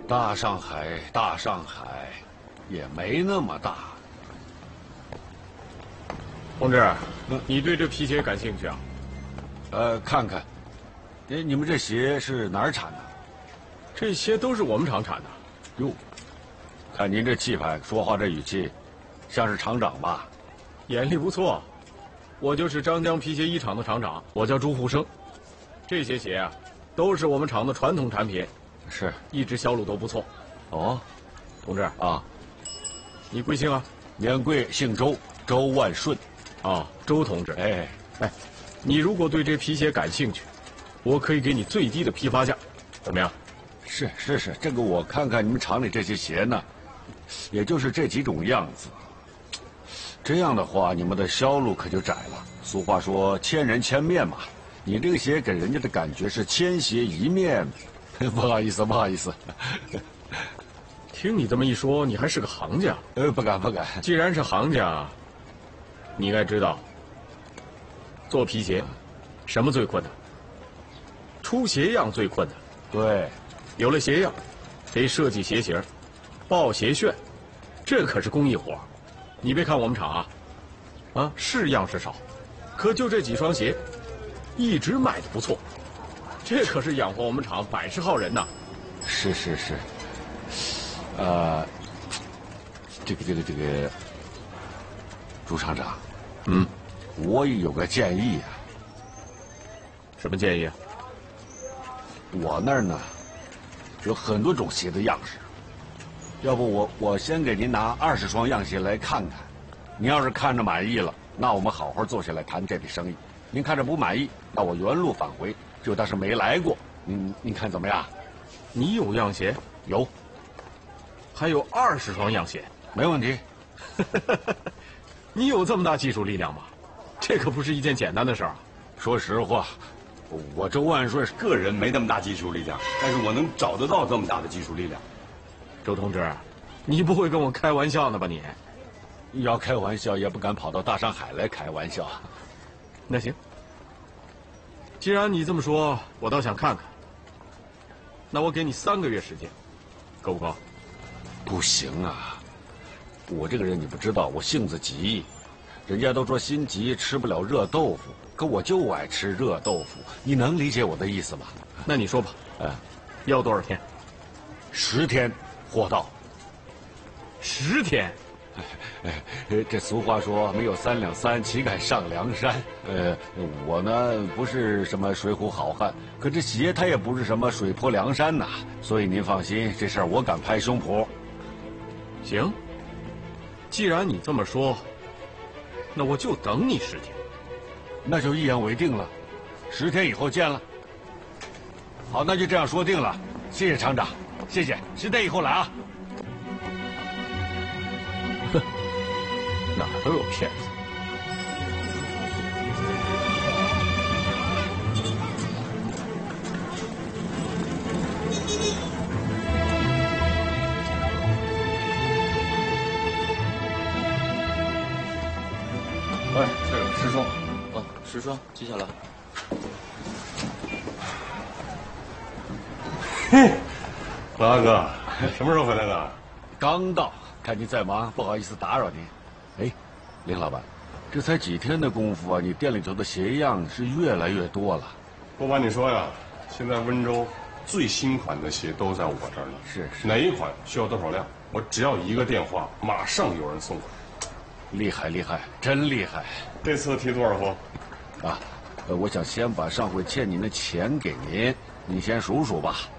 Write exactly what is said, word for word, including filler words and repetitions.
大上海，大上海，也没那么大。 同志，嗯、你对这皮鞋感兴趣啊？ 呃，看看，哎，你们这鞋是哪儿产的？ 这些都是我们厂产的。 哟，看您这气派，说话这语气，像是厂长吧？ 眼力不错，我就是张江皮鞋一厂的厂长，我叫朱福生。这些鞋啊，都是我们厂的传统产品， 是， 一直销路都不错。 哦， 同志啊， 你贵姓啊？ 免贵，姓周，周万顺。 啊，周同志。 哎， 哎，你如果对这皮鞋感兴趣，我可以给你最低的批发价，怎么样？ 是是是，这个我看看你们厂里这些鞋呢，也就是这几种样子。这样的话，你们的销路可就窄了。俗话说千人千面嘛，你这个鞋给人家的感觉是千鞋一面。不好意思，不好意思。 听你这么一说，你还是个行家。 呃，不敢不敢。 既然是行家，你应该知道，做皮鞋，什么最困难？出鞋样最困难。 对， 有了鞋样，得设计鞋型，报鞋楦，这可是工艺活。你别看我们厂啊，啊是样式少，可就这几双鞋，一直卖的不错。这可是养活我们厂百十号人呐。 是是是。呃，这个这个这个，朱厂长， 嗯， 我也有个建议啊。 什么建议啊？ 我那儿呢，有很多种鞋的样式，要不我我先给您拿二十双样鞋来看看，您要是看着满意了，那我们好好坐下来谈这笔生意。您看着不满意，那我原路返回，就当是没来过。您您看怎么样？ 你有样鞋？ 有。 还有二十双样鞋， 没问题。 你有这么大技术力量吗？这可不是一件简单的事儿啊。 说实话，我周万顺个人没那么大技术力量，但是我能找得到这么大的技术力量。 周同志，你不会跟我开玩笑呢吧你？ 要开玩笑也不敢跑到大上海来开玩笑。 那行，既然你这么说，我倒想看看。那我给你三个月时间，够不够？ 不行啊，我这个人你不知道，我性子急，人家都说心急吃不了热豆腐，可我就爱吃热豆腐，你能理解我的意思吗？ 那你说吧， 嗯， 要多少天？ 十天，货到。 十天？ 哎，这俗话说没有三两三，岂敢上梁山？呃，我呢不是什么水浒好汉，可这鞋它也不是什么水泊梁山呐，所以您放心，这事儿我敢拍胸脯。 行，既然你这么说，那我就等你十天。 那就一言为定了，十天以后见了。好，那就这样说定了。谢谢厂长，谢谢，十天以后来啊。 哼，哪儿都有骗子。 哎，这有十双。 哦，十双，记下来。 嘿，老大哥，什么时候回来的？ 刚到，看您在忙，不好意思打扰您。哎，林老板，这才几天的功夫啊，你店里头的鞋样是越来越多了。 不瞒你说呀，现在温州最新款的鞋都在我这儿呢。 是是， 哪一款需要多少辆，我只要一个电话，马上有人送过来。 厉害厉害，真厉害！ 这次提多少货？ 啊，呃，我想先把上回欠您的钱给您，你先数数吧。